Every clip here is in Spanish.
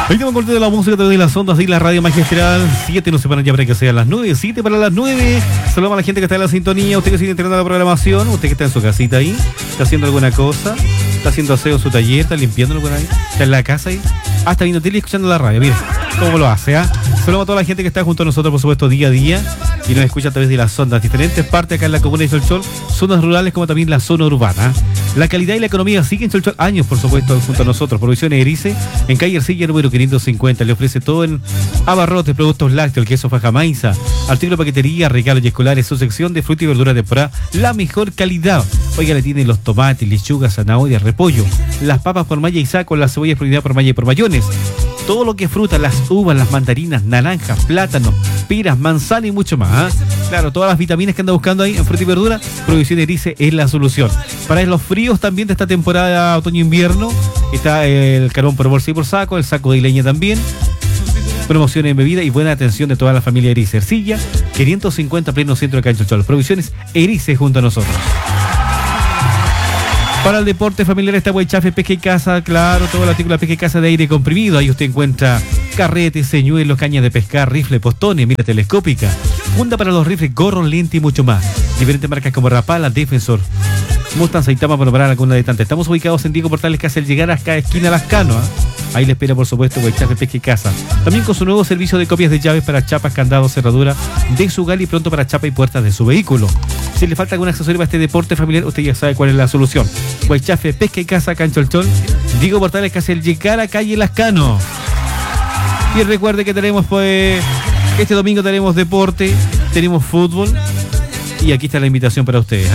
Ahí tenemos corte de la música de las ondas y la radio magistral. 7 nos separan ya para que sean las 9. 7 para las 9. Saludamos a la gente que está en la sintonía. Usted que sigue entrenando la programación. Usted que está en su casita ahí. Está haciendo alguna cosa. Está haciendo aseo en su taller. Está limpiándolo por ahí. Está en la casa ahí. Hasta viendo tele y escuchando la radio. Mire cómo lo hace. Saludamos a toda la gente que está junto a nosotros, por supuesto, día a día. Y nos escucha a través de las ondas. Diferentes partes acá en la comuna de Cholchol. Zonas rurales como también la zona urbana. La calidad y la economía siguen Cholchol años, por supuesto, junto a nosotros. Provisiones Erice, en calle Ercilla número 550. Le ofrece todo en abarrotes, productos lácteos, el queso Fajamaiza, artículos de paquetería, regalos y escolares, su sección de fruta y verdura de temporada, la mejor calidad. Oiga, le tienen los tomates, lechugas, zanahorias, repollo, las papas por malla y saco, las cebollas por unidad por malla y por mayones. Todo lo que es fruta, las uvas, las mandarinas, naranjas, plátanos, peras, manzana y mucho más. Claro, todas las vitaminas que anda buscando ahí en fruta y verdura, Provisiones Erice es la solución. Para los fríos también de esta temporada otoño-invierno, está el carbón por bolsa y por saco, el saco de leña también. Promociones en bebida y buena atención de toda la familia Erice. Ercilla, 550 pleno centro de acá en Cholchol. Provisiones Erice junto a nosotros. Para el deporte familiar está Guaychafe, Pesca y Caza, claro, todo el artículo de pesca y caza de aire comprimido. Ahí usted encuentra carretes, señuelos, cañas de pescar, rifle, postones, mira telescópica, funda para los rifles, gorros, lente y mucho más. Diferentes marcas como Rapala, Defensor, Mustang, Saitama, para nombrar alguna de tantas. Estamos ubicados en Diego Portales, casi al llegar acá a esquina Lascano. Ahí le espera, por supuesto, Guaychafe, Pesca y Caza. También con su nuevo servicio de copias de llaves para chapas, candados, cerradura de su gal y pronto para chapa y puertas de su vehículo. Si le falta algún accesorio para este deporte familiar, usted ya sabe cuál es la solución. Guaychafe, Pesca y Caza, acá en Cholchol. Diego Portales, casi al llegar a calle Lascano. Y recuerde que tenemos, pues, este domingo tenemos deporte, tenemos fútbol. Y aquí está la invitación para ustedes,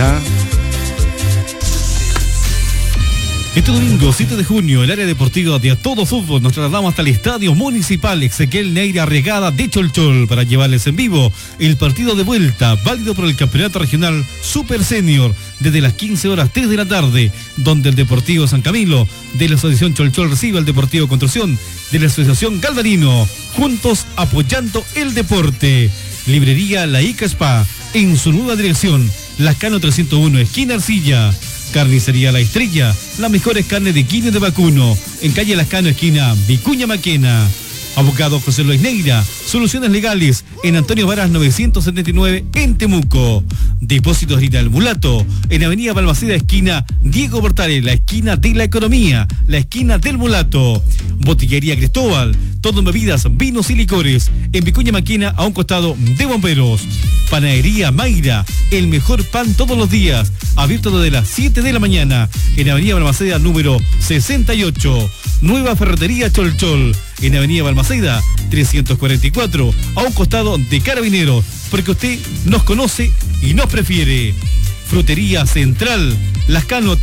Este domingo, 7 de junio, el área deportiva de A Todo Fútbol nos trasladamos hasta el Estadio Municipal Ezequiel Neira Arriagada de Cholchol para llevarles en vivo el partido de vuelta, válido por el Campeonato Regional Super Senior, desde las 15 horas 3 de la tarde, donde el Deportivo San Camilo de la Asociación Cholchol recibe al Deportivo Construcción de la Asociación Galvarino, juntos apoyando el deporte. Librería La Ica Spa, en su nueva dirección, Lascano 301, esquina Arcilla. Carnicería La Estrella, las mejores carnes de quino y de vacuno, en calle Lascano, esquina Vicuña Maquena. Abogado José Luis Neira, soluciones legales en Antonio Varas 979 en Temuco. Depósitos de El Mulato, en Avenida Balmaceda, esquina Diego Portales, la esquina de la economía, la esquina del Mulato. Botillería Cristóbal, todo en bebidas, vinos y licores, en Vicuña Maquena, a un costado de Bomberos. Panadería Mayra, el mejor pan todos los días, abierto desde las 7 de la mañana, en Avenida Balmaceda número 68. Nueva Ferretería Cholchol, en Avenida Balmaceda 344, a un costado de Carabineros, porque usted nos conoce y nos prefiere. Frutería Central, Lascano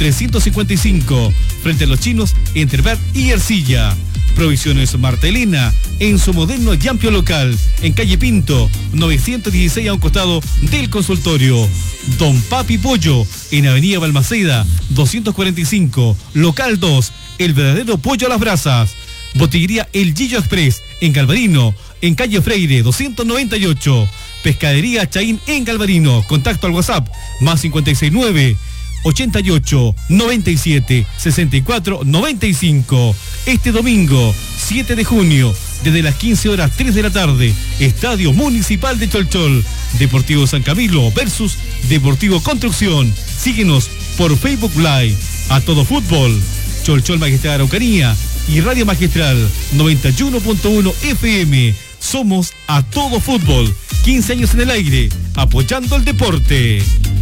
355, frente a los chinos, entre Bert y Ercilla. Provisiones Marta Elena, en su moderno y amplio local, en calle Pinto, 916, a un costado del consultorio. Don Papi Pollo, en Avenida Balmaceda, 245, local 2, el verdadero pollo a las brasas. Botillería El Gillo Express, en Galvarino, en calle Freire, 298. Pescadería Chaín, en Galvarino. Contacto al WhatsApp, más 569 88 97 64 95. Este domingo, 7 de junio, desde las 15 horas 3 de la tarde, Estadio Municipal de Cholchol, Deportivo San Camilo versus Deportivo Construcción. Síguenos por Facebook Live, A Todo Fútbol, Cholchol Magistral Araucanía y Radio Magistral 91.1 FM. Somos A Todo Fútbol, 15 años en el aire, apoyando el deporte.